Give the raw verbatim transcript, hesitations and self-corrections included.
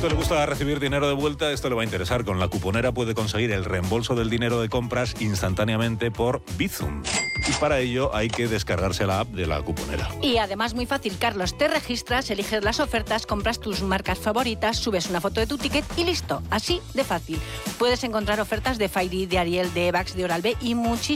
esto le gusta recibir dinero de vuelta, esto le va a interesar. Con la cuponera puede conseguir el reembolso del dinero de compras instantáneamente por Bizum. Y para ello hay que descargarse la app de la cuponera. Y además muy fácil, Carlos, te registras, eliges las ofertas, compras tus marcas favoritas, subes una foto de tu ticket y listo, así de fácil. Puedes encontrar ofertas de Fairy, de Ariel, de Evax, de Oral-B y muchísimas